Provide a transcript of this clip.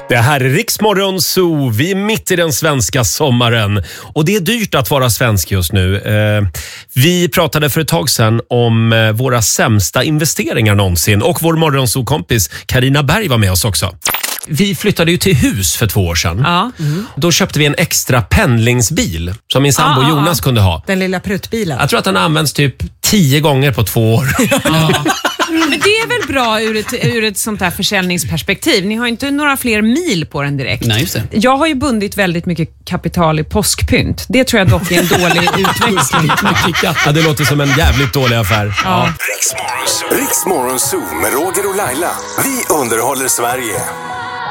Det här är Rix Morgon Zoo. Vi är mitt i den svenska sommaren. Och det är dyrt att vara svensk just nu. Vi pratade för ett tag sedan om våra sämsta investeringar någonsin. Och vår morgonzoo-kompis Carina Berg var med oss också. Vi flyttade ju till hus för 2 år sedan. Ja. Då köpte vi en extra pendlingsbil som min sambo Jonas kunde ha. Den lilla pruttbilen. Jag tror att den används typ 10 gånger på 2 år. Men det är väl bra ur ett sånt här försäljningsperspektiv. Ni har ju inte några fler mil på den direkt. Nej, just det. Jag har ju bundit väldigt mycket kapital i påskpynt. Det tror jag dock är en dålig utväxling. Ja, det låter som en jävligt dålig affär. Ja. Rix Morgon Zoo med Roger och Laila. Vi underhåller Sverige.